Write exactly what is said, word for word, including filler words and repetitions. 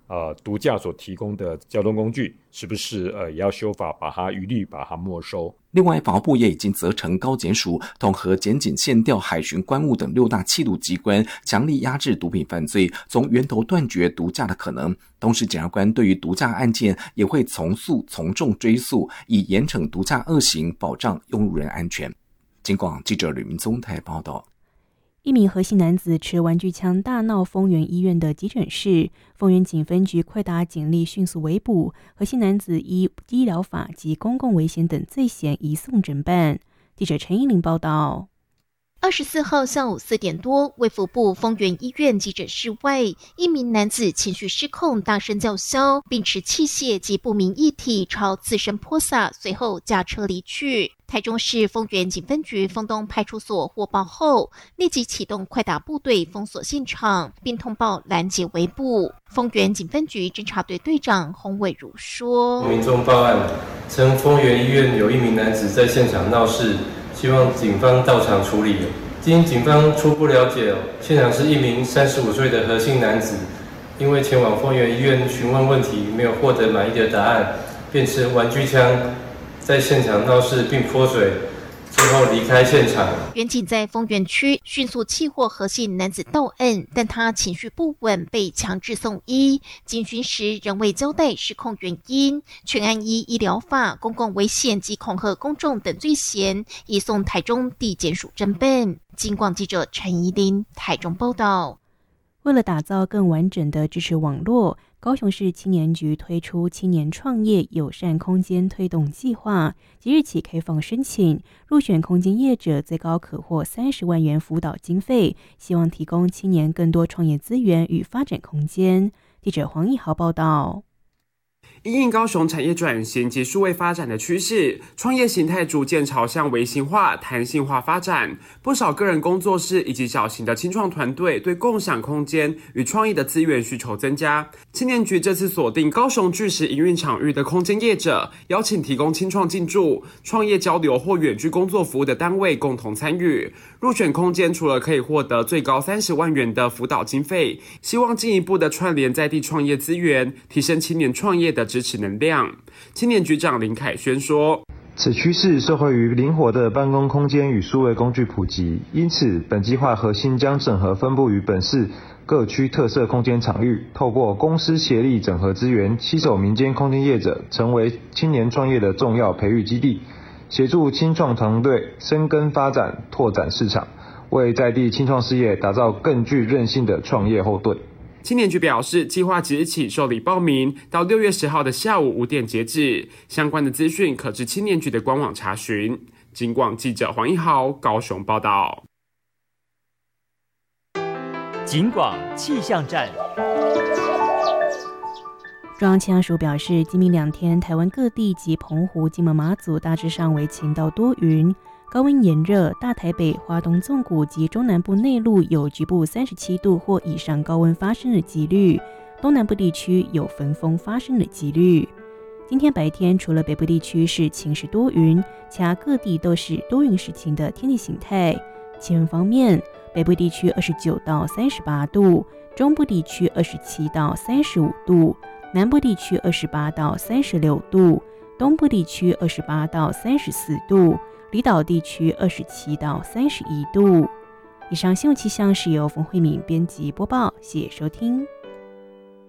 呃毒驾所提供的交通工具是不是呃也要修法，把它一律把它没收。 另外，法务部也已经责成高检署统合检警、县调、海巡、关务等六大缉毒机关，强力压制毒品犯罪，从源头断绝毒驾的可能。同时，检察官对于毒驾案件也会从速从重追诉，以严惩毒驾恶行，保障用路人安全。警广记者吕明宗台报道。 一名何姓男子持玩具枪大闹丰原医院的急诊室，丰原警分局快打警力迅速围捕，何姓男子依医疗法及公共危险等罪嫌移送侦办。记者陈依玲报道。 二十四号下午四点多，卫福部丰原医院急诊室外，一名男子情绪失控，大声叫嚣，并持器械及不明液体朝自身泼洒，随后驾车离去。台中市丰原警分局丰东派出所获报后，立即启动快打部队封锁现场，并通报拦截围捕。丰原警分局侦查队队长洪伟如说：“ 民众报案称，丰原医院有一名男子在现场闹事。”希望警方到场处理。经警方初步了解，现场是一名三十五岁的何姓男子，因为前往丰原医院询问问题，没有获得满意的答案，便持玩具枪在现场闹事并泼水，最后离开现场。 员警在丰原区迅速缉获何姓男子到案，但他情绪不稳，被强制送医。警询时仍未交代失控原因，全案依医疗法、公共危险及恐吓公众等罪嫌，移送台中地检署侦办。警广记者陈怡琳台中报道。 为了打造更完整的支持网络，高雄市青年局推出青年创业友善空间推动计划，即日起开放申请，入选空间业者最高可获三十万元辅导经费，希望提供青年更多创业资源与发展空间。记者黄义豪报道。 因应高雄产业转型及数位发展的趋势，创业形态逐渐朝向微型化、弹性化发展。不少个人工作室以及小型的青创团队对共享空间与创意的资源需求增加。青年局这次锁定高雄巨石营运场域的空间业者，邀请提供青创进驻、创业交流或远距工作服务的单位共同参与。入选空间除了可以获得最高三十万元的辅导经费，希望进一步的串联在地创业资源，提升青年创业的支持能量。青年局长林凯轩说， 此趋势受惠于灵活的办公空间与数位工具普及，因此本计划核心将整合分布于本市各区特色空间场域，透过公私协力整合资源，携手民间空间业者，成为青年创业的重要培育基地，协助青创团队深耕发展、拓展市场，为在地青创事业打造更具韧性的创业后盾。 青年局表示，计划即日起受理报名，到六月十号的下午五点截止。相关的资讯可至青年局的官网查询。警广记者黄一豪高雄报道。 警广气象站。 中央气象署表示，今明两天，台湾各地及澎湖、金门、马祖大致上为晴到多云。高温炎热，大台北、花东纵谷及中南部内陆有局部三十七度或以上高温发生的几率，东南部地区有焚风发生的几率。今天白天除了北部地区是晴时多云，其他各地都是多云时晴的天气形态。气温方面，北部地区二十九到三十八度，中部地区二十七到三十五度，南部地区二十八到三十六度，东部地区二十八到三十四度，离岛地区二十七到三十一度。以上新闻气象是由冯慧敏编辑播报，谢谢收听。